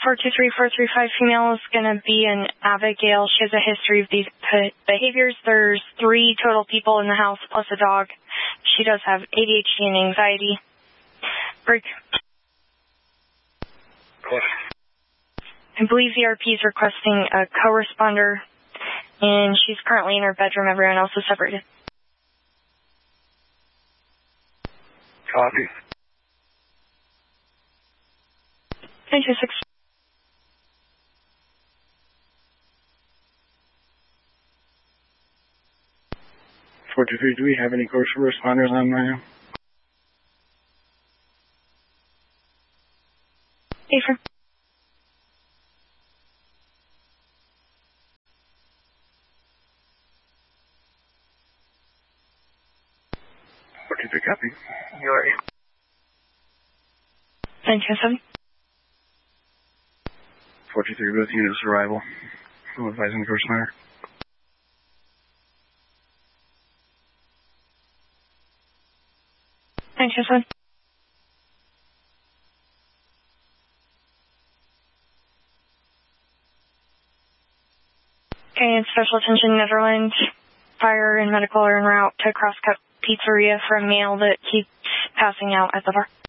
423-435 female is going to be an Abigail. She has a history of these behaviors. There's 3 total people in the house plus a dog. She does have ADHD and anxiety. Break. I believe ERP is requesting a co-responder, and she's currently in her bedroom. Everyone else is separated. Copy. 926. 423, do we have any first responders on right now? Affirm. Copy. You're 927. 423, both units arrival. I'm advising the first responder. One. Okay, and special attention, Netherlands. Fire and medical are en route to Crosscut Pizzeria for a male that keeps passing out at the bar.